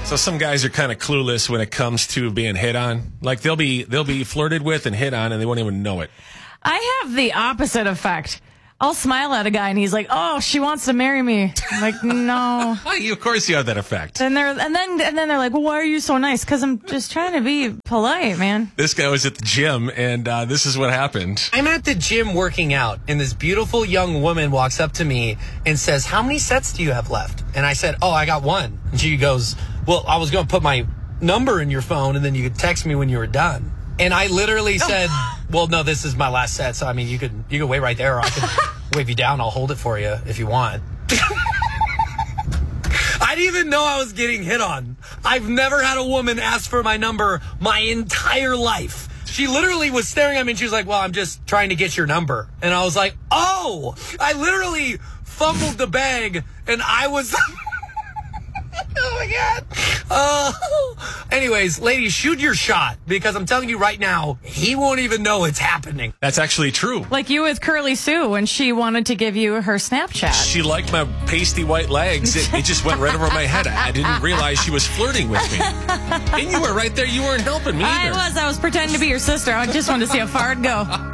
So some guys are kind of clueless when it comes to being hit on. Like they'll be flirted with and hit on, and they won't even know it. I have the opposite effect. I'll smile at a guy and he's like, "Oh, she wants to marry me." I'm like, no. Of course, you have that effect. And then they're like, "Well, why are you so nice?" Because I'm just trying to be polite, man. This guy was at the gym, and this is what happened. I'm at the gym working out, and this beautiful young woman walks up to me and says, "How many sets do you have left?" And I said, "Oh, I got one." And she goes, "Well, I was going to put my number in your phone, and then you could text me when you were done." And I literally said, "Well, no, this is my last set, so I mean, you could wait right there, or I can wave you down. I'll hold it for you if you want." I didn't even know I was getting hit on. I've never had a woman ask for my number my entire life. She literally was staring at me and she was like, "Well, I'm just trying to get your number." And I was like, "Oh!" I literally fumbled the bag and I was... Oh my God. Anyways, ladies, shoot your shot, because I'm telling you right now, he won't even know it's happening. That's actually true. Like you with Curly Sue when she wanted to give you her Snapchat. She liked my pasty white legs. It just went right over my head. I didn't realize she was flirting with me. And you were right there. You weren't helping me either. I was pretending to be your sister. I just wanted to see how far it'd go.